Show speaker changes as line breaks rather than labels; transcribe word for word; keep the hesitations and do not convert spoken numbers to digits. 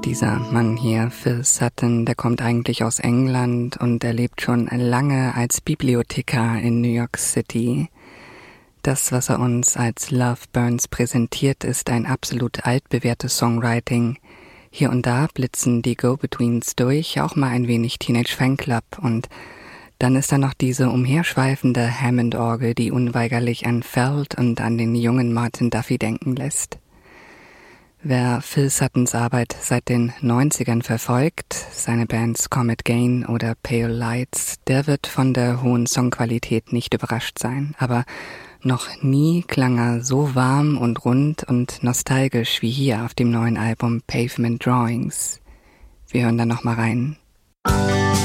Dieser Mann hier, Phil Sutton, der kommt eigentlich aus England und er lebt schon lange als Bibliothekar in New York City. Das, was er uns als Love Burns präsentiert, ist ein absolut altbewährtes Songwriting. Hier und da blitzen die Go-Betweens durch, auch mal ein wenig Teenage Fanclub, und dann ist da noch diese umherschweifende Hammond-Orgel, die unweigerlich an Feld und an den jungen Martin Duffy denken lässt. Wer Phil Suttons Arbeit seit den neunzigern verfolgt, seine Bands Comet Gain oder Pale Lights, der wird von der hohen Songqualität nicht überrascht sein. Aber noch nie klang er so warm und rund und nostalgisch wie hier auf dem neuen Album Pavement Drawings. Wir hören da noch mal rein.